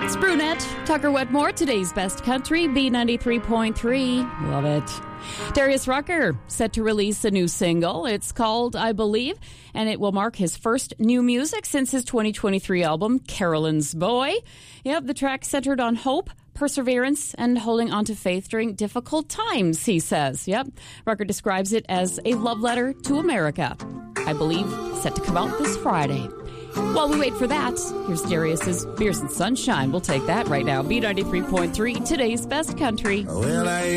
It's Brunette, Tucker Wetmore, today's best country, B93.3. Love it. Darius Rucker set to release a new single. It's called I Believe, and it will mark his first new music since his 2023 album, Carolyn's Boy. Yep, the track centered on hope, perseverance, and holding on to faith during difficult times, he says. Yep, Rucker describes it as a love letter to America. I Believe, set to come out this Friday. While we wait for that, here's Darius's Beers and Sunshine. We'll take that right now. B93.3, today's best country. Well,